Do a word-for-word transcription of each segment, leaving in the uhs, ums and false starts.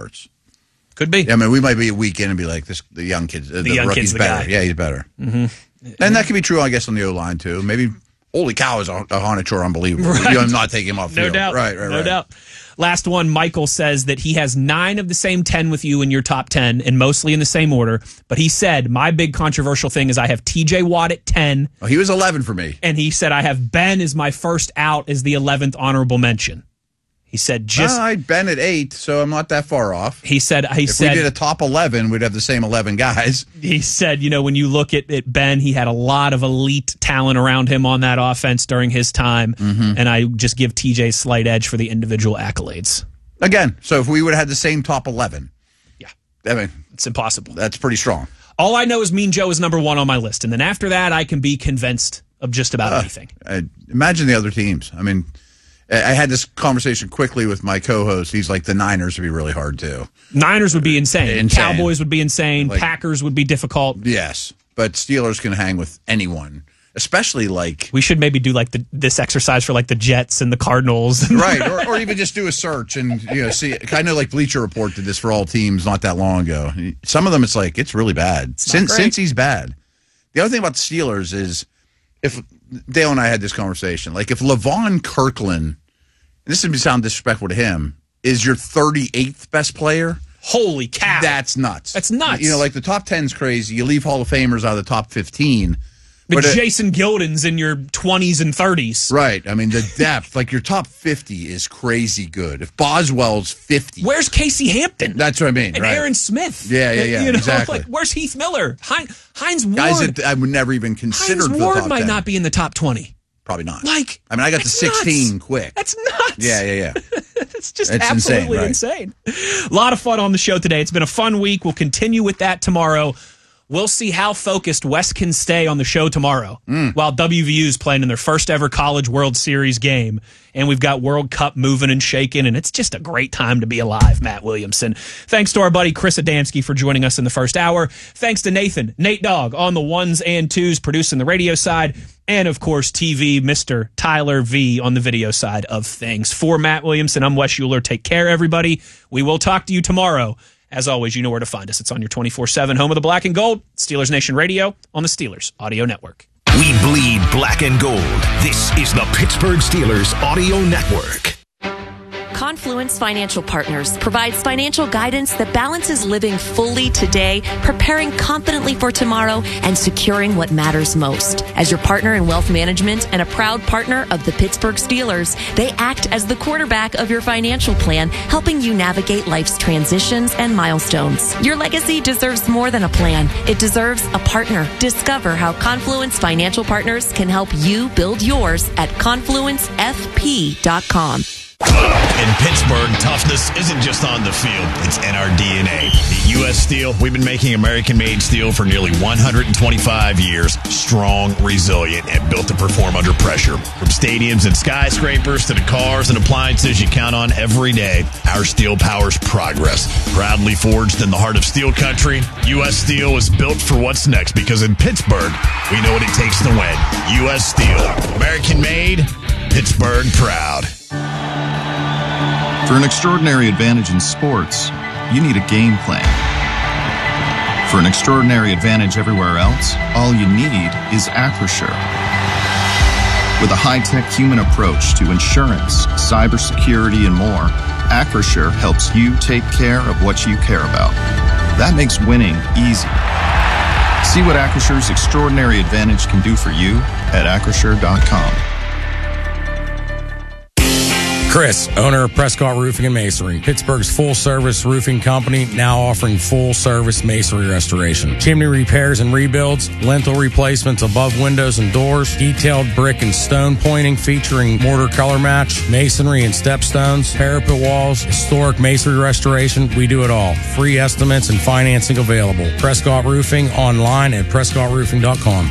Hurts. Could be. Yeah, I mean, we might be a week in and be like, "This the young kid, the, the young rookie's kid's the better." guy. Yeah, he's better. Mm-hmm. And that could be true, I guess, on the O line too. Maybe. Holy cow, is Honechor unbelievable? Right. You know, I'm not taking him off the No field. doubt. Right, right, no right. doubt. Last one, Michael says that he has nine of the same ten with you in your top ten, and mostly in the same order. But he said, my big controversial thing is I have T J Watt at ten. Oh, he was eleven for me. And he said, I have Ben as my first out as the eleventh honorable mention. He said, just. Uh, I had Ben at eight, so I'm not that far off. He said, he if said, we did a top eleven, we'd have the same eleven guys. He said, you know, when you look at, at Ben, he had a lot of elite talent around him on that offense during his time. Mm-hmm. And I just give T J a slight edge for the individual accolades. Again, so if we would have had the same top eleven. Yeah. I mean, it's impossible. That's pretty strong. All I know is Mean Joe is number one on my list. And then after that, I can be convinced of just about uh, anything. I, imagine the other teams. I mean, I had this conversation quickly with my co-host. He's like, the Niners would be really hard, too. Niners would be insane. insane. Cowboys would be insane. Like, Packers would be difficult. Yes, but Steelers can hang with anyone, especially like... We should maybe do like the, this exercise for like the Jets and the Cardinals. Right, or, or even just do a search and, you know, see. I know like Bleacher Report did this for all teams not that long ago. Some of them, it's like, it's really bad. It's since, since he's bad. The other thing about the Steelers is, if Dale and I had this conversation, like if Levon Kirkland, this would sound disrespectful to him, is your thirty-eighth best player. Holy cow. That's nuts. That's nuts. You know, like the top ten's crazy. You leave Hall of Famers out of the top fifteen. But, but Jason it, Gilden's in your twenties and thirties. Right. I mean, the depth, like your top fifty is crazy good. If Boswell's fifty. Where's Casey Hampton? That's what I mean. And right. Aaron Smith. Yeah, yeah, yeah. You know, exactly. Like, where's Heath Miller? Heinz, Heinz Ward. Guys that I would never even consider. Heinz for Ward the top might ten. not be in the top twenty. Probably not. Like, I mean, I got to sixteen nuts. quick. That's nuts. Yeah, yeah, yeah. It's just it's absolutely insane, right? insane. A lot of fun on the show today. It's been a fun week. We'll continue with that tomorrow. We'll see how focused Wes can stay on the show tomorrow mm. while W V U's playing in their first ever College World Series game. And we've got World Cup moving and shaking, and it's just a great time to be alive, Matt Williamson. Thanks to our buddy Chris Adamski for joining us in the first hour. Thanks to Nathan, Nate Dogg on the ones and twos, producing the radio side. And, of course, T V, Mister Tyler V on the video side of things. For Matt Williamson, I'm Wes Euler. Take care, everybody. We will talk to you tomorrow. As always, you know where to find us. It's on your twenty-four seven home of the black and gold, Steelers Nation Radio on the Steelers Audio Network. We bleed black and gold. This is the Pittsburgh Steelers Audio Network. Confluence Financial Partners provides financial guidance that balances living fully today, preparing confidently for tomorrow, and securing what matters most. As your partner in wealth management and a proud partner of the Pittsburgh Steelers, they act as the quarterback of your financial plan, helping you navigate life's transitions and milestones. Your legacy deserves more than a plan. It deserves a partner. Discover how Confluence Financial Partners can help you build yours at confluence f p dot com. In Pittsburgh, toughness isn't just on the field, it's in our D N A. At U S Steel, we've been making American-made steel for nearly one hundred twenty-five years. Strong, resilient, and built to perform under pressure. From stadiums and skyscrapers to the cars and appliances you count on every day, our steel powers progress. Proudly forged in the heart of steel country, U S Steel is built for what's next because in Pittsburgh, we know what it takes to win. U S Steel, American-made, Pittsburgh proud. For an extraordinary advantage in sports, you need a game plan. For an extraordinary advantage everywhere else, all you need is Acrisure. With a high-tech human approach to insurance, cybersecurity, and more, Acrisure helps you take care of what you care about. That makes winning easy. See what Acrisure's extraordinary advantage can do for you at acrisure dot com. Chris, owner of Prescott Roofing and Masonry, Pittsburgh's full-service roofing company, now offering full-service masonry restoration, chimney repairs and rebuilds, lintel replacements above windows and doors, detailed brick and stone pointing featuring mortar color match, masonry and stepstones, parapet walls, historic masonry restoration. We do it all. Free estimates and financing available. Prescott Roofing online at prescott roofing dot com.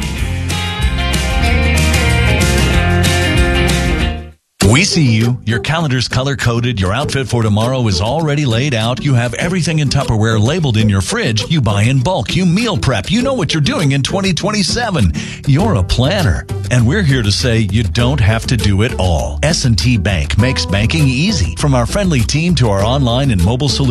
We see you. Your calendar's color-coded. Your outfit for tomorrow is already laid out. You have everything in Tupperware labeled in your fridge. You buy in bulk. You meal prep. You know what you're doing in twenty twenty-seven. You're a planner. And we're here to say you don't have to do it all. S and T Bank makes banking easy. From our friendly team to our online and mobile solutions.